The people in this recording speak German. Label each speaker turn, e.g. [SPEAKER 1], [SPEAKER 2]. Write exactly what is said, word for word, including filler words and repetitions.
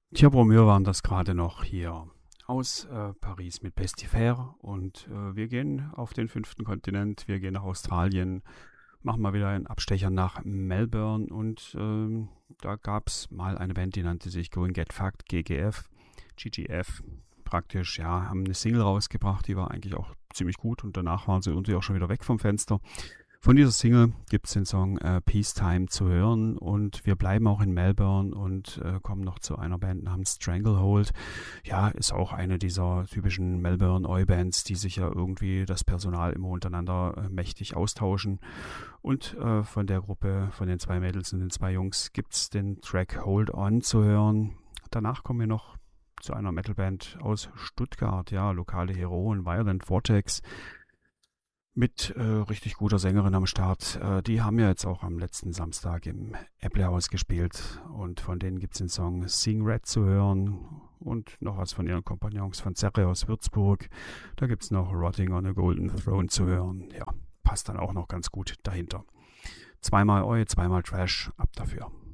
[SPEAKER 1] Tja, Bromure waren das gerade noch hier aus äh, Paris mit Pestifaire und äh, wir gehen auf den fünften Kontinent, wir gehen nach Australien, machen mal wieder einen Abstecher nach Melbourne und ähm, da gab es mal eine Band, die nannte sich Go and Get Fucked, G G F, G G F praktisch, ja, haben eine Single rausgebracht, die war eigentlich auch ziemlich gut und danach waren sie irgendwie auch schon wieder weg vom Fenster. Von dieser Single gibt es den Song äh, Peacetime zu hören und wir bleiben auch in Melbourne und äh, kommen noch zu einer Band namens Stranglehold. Ja, ist auch eine dieser typischen Melbourne Oi-Bands, die sich ja irgendwie das Personal immer untereinander äh, mächtig austauschen. Und äh, von der Gruppe, von den zwei Mädels und den zwei Jungs gibt es den Track Hold On zu hören. Danach kommen wir noch zu einer Metalband aus Stuttgart, ja, lokale Heroen, Violent Vortex mit äh, richtig guter Sängerin am Start. Äh, die haben ja jetzt auch am letzten Samstag im Äpplehaus gespielt und von denen gibt es den Song Sing Red zu hören und noch was von ihren Kompagnons von Zerre aus Würzburg. Da gibt es noch Rotting on a Golden Throne zu hören. Ja, passt dann auch noch ganz gut dahinter. Zweimal Oi, zweimal Trash, ab dafür.